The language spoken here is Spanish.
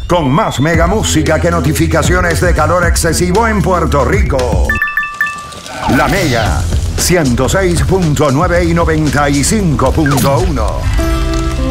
con más mega música que notificaciones de calor excesivo en Puerto Rico. La Mega 106.9 y 95.1.